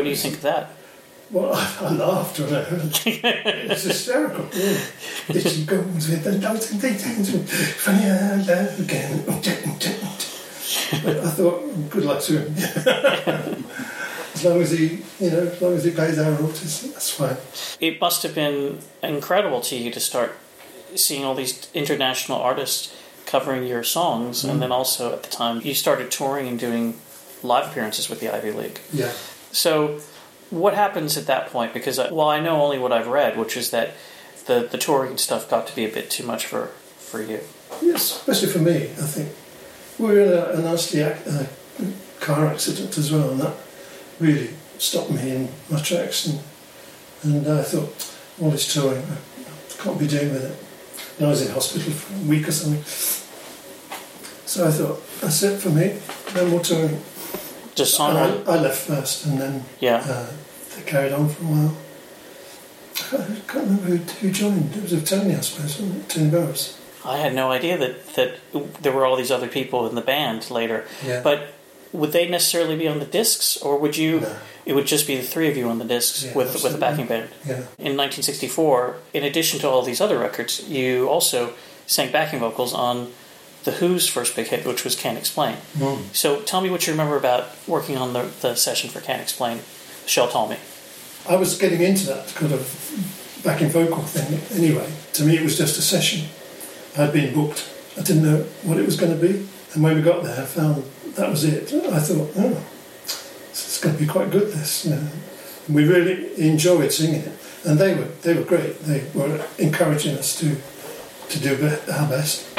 What do you think of that? Well, I laughed when I heard it. It's hysterical. Yeah. Itchy goes with the dancing things. Funny again. But I thought, good luck to him. As long as he pays our royalties, that's fine. It must have been incredible to you to start seeing all these international artists covering your songs, and then also at the time you started touring and doing live appearances with the Ivy League. Yeah. So what happens at that point? Because I know only what I've read, which is that the touring and stuff got to be a bit too much for you. Yes, especially for me, I think. We were in a nasty car accident as well, and that really stopped me in my tracks, and I thought, all this touring, I can't be doing with it. And I was in hospital for a week or something. So I thought, that's it for me, no more touring. Just and I left first, and then they carried on for a while. I can't remember who joined. It was with Tony, I suppose, wasn't it? Tony Burris. I had no idea that there were all these other people in the band later. Yeah. But would they necessarily be on the discs, or would you? No. It would just be the three of you on the discs with a backing band. Yeah. In 1964, in addition to all these other records, you also sang backing vocals on The Who's first big hit, which was Can't Explain. Mm. So tell me what you remember about working on the session for Can't Explain. Shell told me. I was getting into that kind of backing vocal thing anyway. To me, it was just a session. I'd been booked. I didn't know what it was going to be. And when we got there, I found that was it. I thought, it's going to be quite good, this. You know. We really enjoyed singing it. And they were great. They were encouraging us to do our best.